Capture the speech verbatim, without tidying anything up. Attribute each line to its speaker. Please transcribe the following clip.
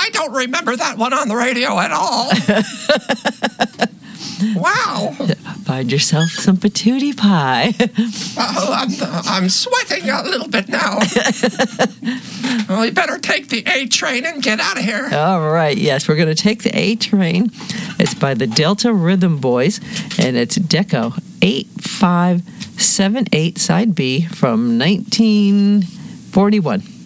Speaker 1: I don't remember that one on the radio at all. Wow.
Speaker 2: Find yourself some patootie pie.
Speaker 1: Oh, I'm, I'm sweating a little bit now. Well, we better take the A train and get out of here.
Speaker 2: All right, yes, we're going to take the A train. It's by the Delta Rhythm Boys, and it's Deco eight five seven eight, side B, from nineteen forty-one.